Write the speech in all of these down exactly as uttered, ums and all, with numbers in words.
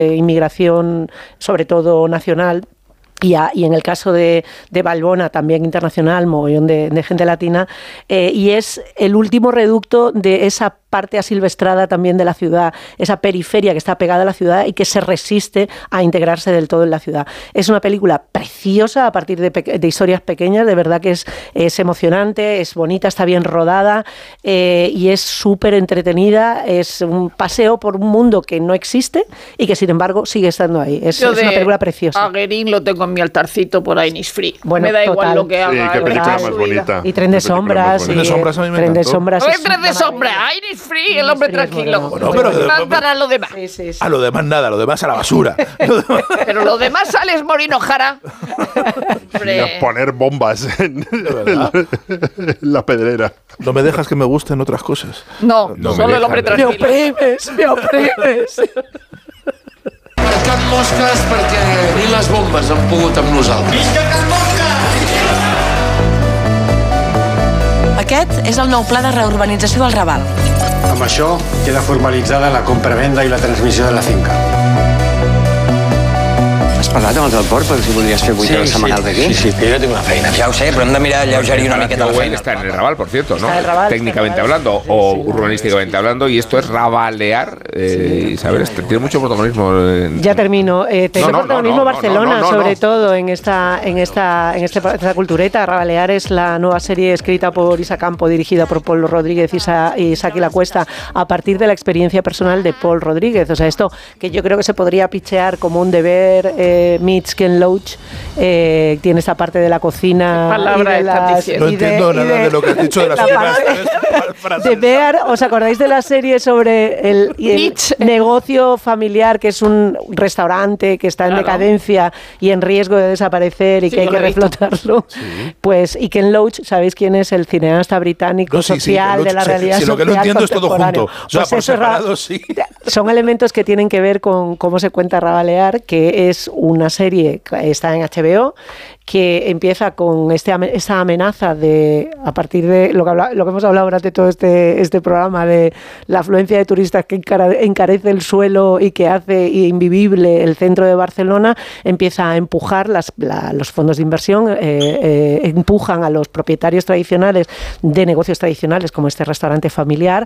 inmigración, sobre todo nacional. Y, a, y en el caso de, de Vallbona, también internacional, mogollón de, de gente latina, eh, y es el último reducto de esa parte asilvestrada también de la ciudad, esa periferia que está pegada a la ciudad y que se resiste a integrarse del todo en la ciudad. Es una película preciosa a partir de, pe- de historias pequeñas, de verdad que es, es emocionante, es bonita, está bien rodada eh, y es súper entretenida, es un paseo por un mundo que no existe y que sin embargo sigue estando ahí. Es, es una película preciosa. A Guerín lo tengo en mi altarcito por ahí, Innisfree. Bueno, me da total. igual lo que haga. Sí, qué película más bonita. Y Tren de Sombras. Tren de Sombras a mí me Tren de encantó. Sombras. ¡Oye, Tren de Sombras! ¡Innisfree! El hombre tranquilo. Bueno, pero- Me encantará lo demás. Sí, sí, sí. A lo demás nada, lo demás a la basura. Lo demás- Pero lo demás sales Morino Jara. Y a poner bombas en, en la pedrera. No me dejas que me gusten otras cosas. No, No me solo el hombre dejan. Me tranquilo. oprimes, me oprimes. Can Mosques perquè ni les bombes han pogut amb nosaltres. Visca Can Aquest és el nou pla de reurbanització del Raval. Amb això queda formalitzada la compra-venda i la transmissió de la finca. Has parlat amb els del port per si volies fer vuit hores setmanals aquí? Sí, sí, que jo tinc una feina. Ja ho sé, però hem de mirar alleugerir una miqueta la Joel feina. está en el Raval, por cierto, ¿no? Está en el Raval, Técnicamente está en el Raval. hablando o urbanísticamente hablando, y esto es rabalear. Eh, Isabel, este tiene mucho protagonismo. En, Ya termino. Eh, tiene No, no, protagonismo no, no, Barcelona, no, no, no, sobre no. todo en esta, en esta, en este, esta cultureta. Rabalear es la nueva serie escrita por Isa Campo, dirigida por Paul Rodríguez y Sa- y Saki La Cuesta, a partir de la experiencia personal de Paul Rodríguez. O sea, esto que yo creo que se podría pichear como un deber eh, meets Ken Loach, eh, tiene esta parte de la cocina. ¿Qué palabra y de estás las- diciendo? No y de- entiendo y nada de lo que has dicho de las la últimas parte- tres frases. de Bear. ¿Os acordáis de la serie sobre el, y el Mitch. negocio familiar, que es un restaurante que está en Claro. decadencia y en riesgo de desaparecer y Sí, que hay yo que lo he visto. reflotarlo? Pues, y Ken Loach, ¿sabéis quién es? El cineasta británico No, sí, sí, social Ken de la Loach, sí, realidad sí, lo que no social entiendo es todo contemporáneo. junto. O sea, Pues por eso es ra- separado, sí. Son elementos que tienen que ver con cómo se cuenta Rabalear, que es una serie que está en H B O, que empieza con este, ame- esta amenaza de, a partir de lo que, habla- lo que hemos hablado durante todo este, este programa, de la afluencia de turistas que encara- encarece el suelo y que hace invivible el centro de Barcelona, empieza a empujar las, la- los fondos de inversión, eh, eh, empujan a los propietarios tradicionales de negocios tradicionales como este restaurante familiar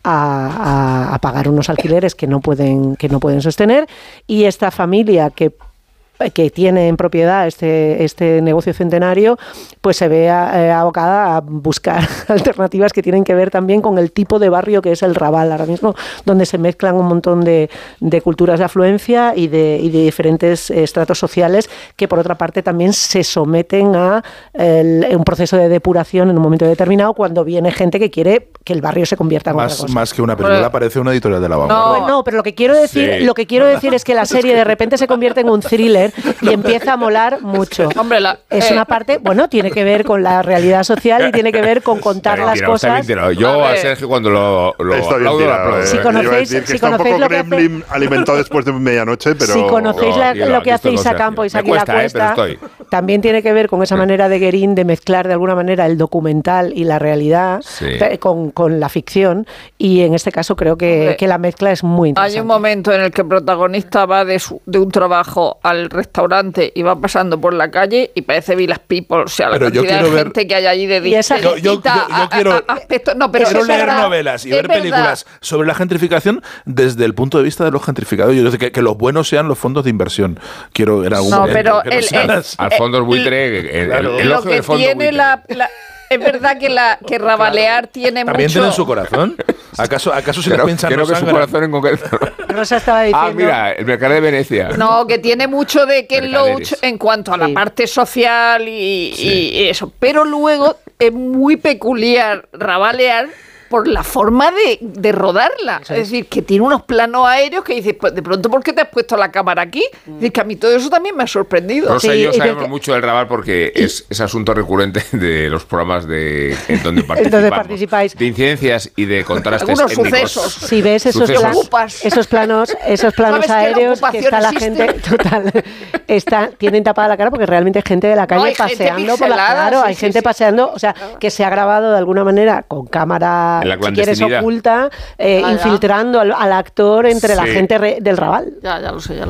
a, a- a pagar unos alquileres que no pueden, que no pueden sostener, y esta familia que que tiene en propiedad este, este negocio centenario, pues se ve eh, abocada a buscar alternativas que tienen que ver también con el tipo de barrio que es el Raval ahora mismo, donde se mezclan un montón de, de culturas de afluencia y de, y de diferentes eh, estratos sociales que por otra parte también se someten a el, un proceso de depuración en un momento determinado cuando viene gente que quiere que el barrio se convierta en otra Más, cosa. más que una película, Pero- parece una editorial de la vanguardia. No, no, pero lo que quiero decir, Sí. lo que quiero decir es que la serie de repente se convierte en un thriller y empieza a molar mucho. Hombre, la- es eh. una parte, bueno, tiene que ver con la realidad social y tiene que ver con contar Está bien las tirado, está bien cosas. tirado. Yo A a ver. Sergio cuando lo, lo Está bien aplaudo, lo tirado, aplaudo. eh. Si Iba a conocéis- decir que si está un conocéis poco lo que hace- gremlin alimentado después de medianoche, pero... Si conocéis la- No, lo que aquí hace estoy Isa con Campo y Sergio. Saki Me La cuesta, eh, pero Cuesta, estoy. también tiene que ver con esa manera de Guerín de mezclar de alguna manera el documental y la realidad Sí. eh, con, con la ficción, y en este caso creo que, Hombre, que la mezcla es muy interesante. Hay un momento en el que el protagonista va de, su- de un trabajo al restaurante y va pasando por la calle y parece Village People, o sea, la Pero yo cantidad de quiero ver- gente que hay allí de Y esa- Yo- yo- distinta yo- yo a- a- quiero- a- aspectos. No, pero Quiero es leer verdad, novelas y es ver verdad. películas sobre la gentrificación desde el punto de vista de los gentrificados. Yo decir que, que los buenos sean los fondos de inversión. Quiero en algún No, momento. pero que no el- sean el- las- Al fondo buitre, el, el, Claro. el Lo ojo que del fondo tiene buitre. la, la- es verdad que la que Rabalear tiene ¿También mucho. tienen su corazón? ¿Acaso, acaso si Creo, la pinchan creo no que su sangran? corazón en concreto. Rosa estaba diciendo... Ah, mira, el mercado de Venecia. No, que tiene mucho de Ken Mercaderes. Loach en cuanto a la Sí. parte social y, Sí. y eso. Pero luego es muy peculiar Rabalear por la forma de, de rodarla. Es decir, que tiene unos planos aéreos que dices, pues de pronto, ¿por qué te has puesto la cámara aquí? Es decir, que a mí todo eso también me ha sorprendido. Rosa Sí, y yo y de sabemos que- mucho del Raval porque es, es asunto recurrente de los programas de en donde En participamos. donde participáis. De incidencias y de contrastes Algunos étnicos. sucesos. Si ves esos, Sucesos. plan- Ocupas. esos planos, esos planos ¿Sabes que la aéreos que ocupación está la existe? gente total, está, tienen tapada la cara porque realmente hay gente de la calle hay gente paseando por la pixelada, claro, sí, hay sí, gente sí. paseando, o sea, que se ha grabado de alguna manera con cámara, En la si quieres clandestinidad. oculta, eh, Ah, ya. infiltrando al, al actor entre la Sí. gente re- del Raval. Ya, ya lo sé, ya lo sé.